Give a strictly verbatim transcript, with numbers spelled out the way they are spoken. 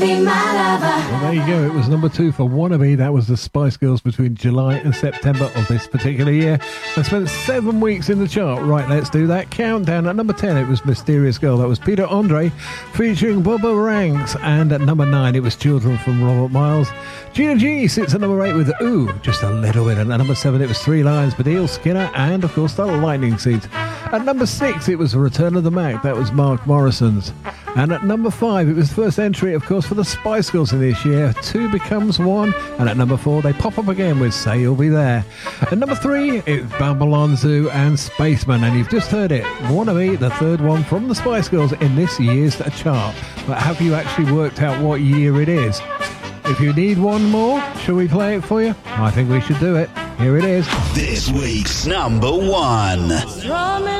Well, there you go. It was number two for Wannabe. That was the Spice Girls between July and September of this particular year. I spent seven weeks in the chart. Right, let's do that countdown. At number ten, it was Mysterious Girl. That was Peter Andre featuring Bubba Ranks. And at number nine, it was Children from Robert Miles. Gina G sits at number eight with Ooh, just a little bit. And at number seven, it was Three Lions, Baddiel, Skinner, and of course the Lightning Seeds. At number six, it was Return of the Mac. That was Mark Morrison's. And at number five, it was the first entry, of course, for the Spice Girls in this year. Two becomes one. And at number four, they pop up again with Say You'll Be There. At number three, it's Babylon Zoo and Spaceman. And you've just heard it. Wannabe, the third one from the Spice Girls in this year's chart. But have you actually worked out what year it is? If you need one more, shall we play it for you? I think we should do it. Here it is. This week's number one.